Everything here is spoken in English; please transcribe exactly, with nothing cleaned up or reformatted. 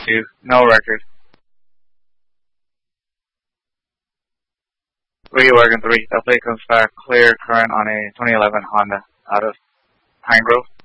two. No record. three, Oregon three. That plate comes back clear current on a twenty eleven Honda out of Pine Grove.